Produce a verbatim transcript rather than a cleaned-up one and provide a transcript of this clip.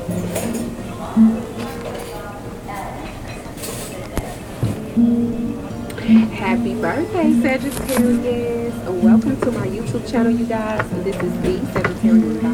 Happy birthday, Sagittarius. Welcome to my YouTube channel, you guys. This is the Sagittarian God.